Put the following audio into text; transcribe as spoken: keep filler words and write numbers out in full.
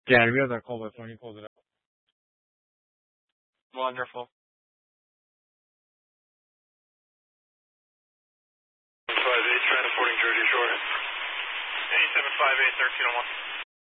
Yeah, we have that call list when you close it out. Wonderful. five eight, transporting Jersey Shore. eight seven five eight, thirteen oh one.